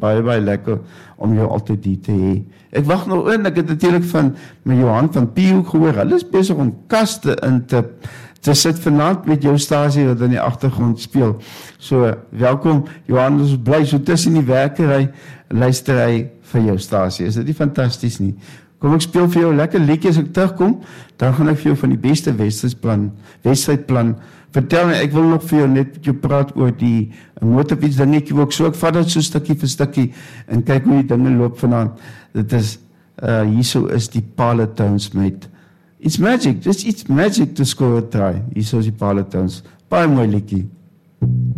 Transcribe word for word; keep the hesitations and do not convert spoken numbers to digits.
baie, baie lekker om jou altyd hier te hê. Ek wag nog in, ek het natuurlik van met Johan van Pio gehoor, hulle is besig om kaste in te, te sit vanaand met jou stasie wat in die agtergrond speel. So, welkom Johan, ons is bly, so tussen die werkery, luister hy vir jou stasie. Is dit nie fantasties nie? Kom ek speel vir jou lekker liedjie as ek terugkom, dan gaan ek vir jou van die beste wedstrydplan, wedstrydplan vertel, en ek wil nog vir jou net met jou praat oor die motorfiets dingetjie ook, so ek vat dit so stukkie vir stukkie, en kyk hoe die dinge loop vanaand. Dit is, uh, hierso is die Palatowns met, it's magic, just it's magic to score a try, hierso is die Palatowns, baie mooi liedjie.